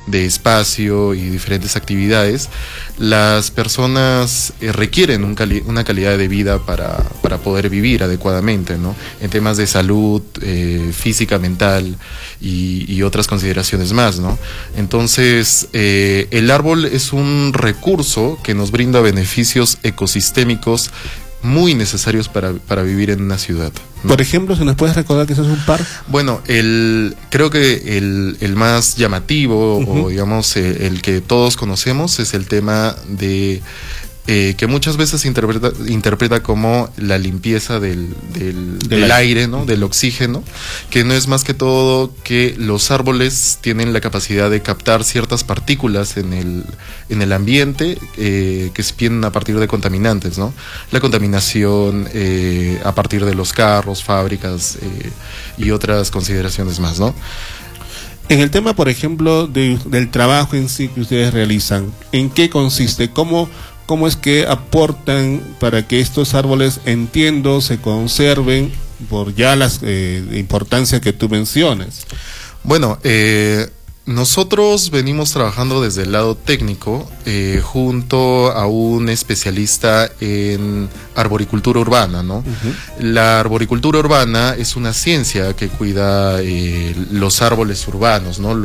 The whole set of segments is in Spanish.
de espacio y diferentes actividades, las personas requieren una calidad de vida para poder vivir adecuadamente, ¿no? En temas de salud física, mental y otras consideraciones más, ¿no? Entonces, el árbol es un recurso que nos brinda beneficios ecosistémicos muy necesarios para vivir en una ciudad, ¿no? Por ejemplo, ¿se nos puede recordar que eso es un par? Bueno, creo que el más llamativo, o digamos el que todos conocemos, es el tema de que muchas veces se interpreta como la limpieza del aire, ¿no? Del oxígeno, que no es más que todo que los árboles tienen la capacidad de captar ciertas partículas en el ambiente que vienen a partir de contaminantes, ¿no? La contaminación a partir de los carros, fábricas y otras consideraciones más, ¿no? En el tema, por ejemplo, del trabajo en sí que ustedes realizan, ¿en qué consiste? ¿Cómo es que aportan para que estos árboles, entiendo, se conserven por ya la importancia que tú mencionas? Bueno, nosotros venimos trabajando desde el lado técnico junto a un especialista en arboricultura urbana, ¿no? La arboricultura urbana es una ciencia que cuida los árboles urbanos, ¿no?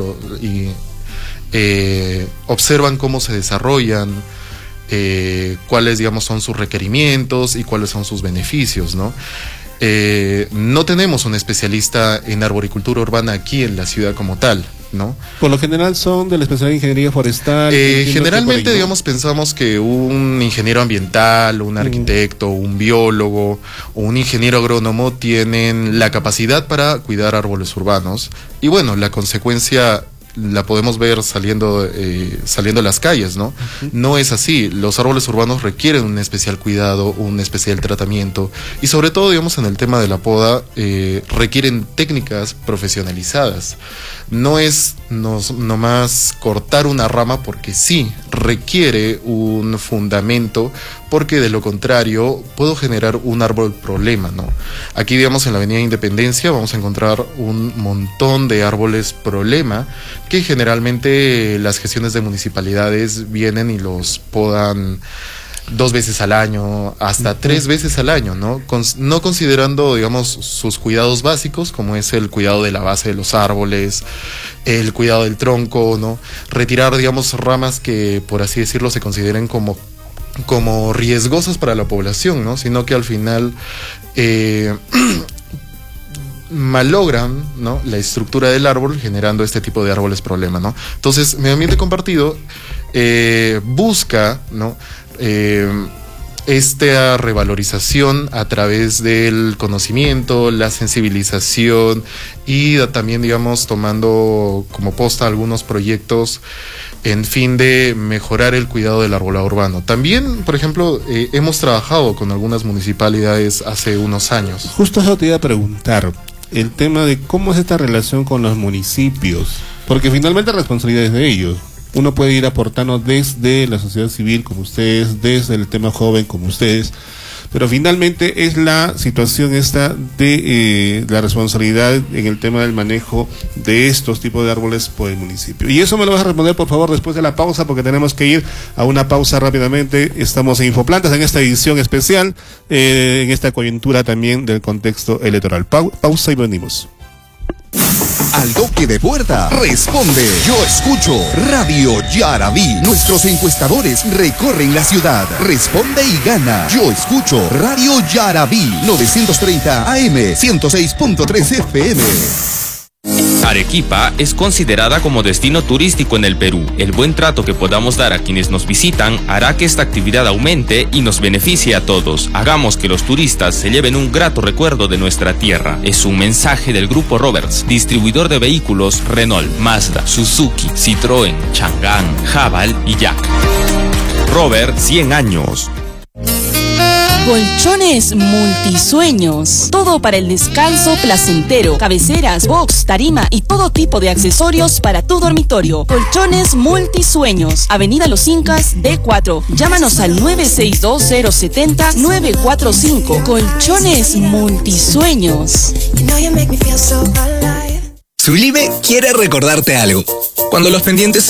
Observan cómo se desarrollan, cuáles, digamos, son sus requerimientos y cuáles son sus beneficios, ¿no? No tenemos un especialista en arboricultura urbana aquí en la ciudad como tal, ¿no? Por lo general son de la especialidad de ingeniería forestal. Generalmente, digamos, pensamos que un ingeniero ambiental, un arquitecto, un biólogo o un ingeniero agrónomo tienen la capacidad para cuidar árboles urbanos, y bueno, la consecuencia la podemos ver saliendo a las calles, ¿no? No es así. Los árboles urbanos requieren un especial cuidado, un especial tratamiento, y sobre todo, digamos, en el tema de la poda, requieren técnicas profesionalizadas. No es nomás cortar una rama porque sí, requiere un fundamento, porque de lo contrario puedo generar un árbol problema, ¿no? Aquí, digamos, en la Avenida Independencia vamos a encontrar un montón de árboles problema que generalmente las gestiones de municipalidades vienen y los podan 2 veces al año, hasta 3 veces al año, ¿no? No considerando, digamos, sus cuidados básicos, como es el cuidado de la base de los árboles, el cuidado del tronco, ¿no? Retirar, digamos, ramas que, por así decirlo, se consideren como riesgosas para la población, ¿no? Sino que al final malogran, ¿no?, la estructura del árbol, generando este tipo de árboles problema, ¿no? Entonces, Medio Ambiente Compartido busca, ¿no?, esta revalorización a través del conocimiento, la sensibilización y también, digamos, tomando como posta algunos proyectos en fin de mejorar el cuidado del arbolado urbano. También, por ejemplo, hemos trabajado con algunas municipalidades hace unos años. Justo eso te iba a preguntar, el tema de cómo es esta relación con los municipios, porque finalmente la responsabilidad es de ellos. Uno puede ir aportando desde la sociedad civil como ustedes, desde el tema joven como ustedes, pero finalmente es la situación esta de la responsabilidad en el tema del manejo de estos tipos de árboles por el municipio. Y eso me lo vas a responder, por favor, después de la pausa, porque tenemos que ir a una pausa rápidamente. Estamos en Infoplantas, en esta edición especial, en esta coyuntura también del contexto electoral. Pausa y venimos. Al toque de puerta, responde. Yo escucho Radio Yarabí. Nuestros encuestadores recorren la ciudad. Responde y gana. Yo escucho Radio Yarabí. 930 AM, 106.3 FM. Arequipa es considerada como destino turístico en el Perú. El buen trato que podamos dar a quienes nos visitan hará que esta actividad aumente y nos beneficie a todos. Hagamos que los turistas se lleven un grato recuerdo de nuestra tierra. Es un mensaje del Grupo Roberts, distribuidor de vehículos Renault, Mazda, Suzuki, Citroën, Chang'an, Haval y Jack. Robert, 100 años. Colchones Multisueños. Todo para el descanso placentero. Cabeceras, box, tarima y todo tipo de accesorios para tu dormitorio. Colchones Multisueños. Avenida Los Incas, D4. Llámanos al 962-070-945. Colchones Multisueños. Sublime quiere recordarte algo. Cuando los pendientes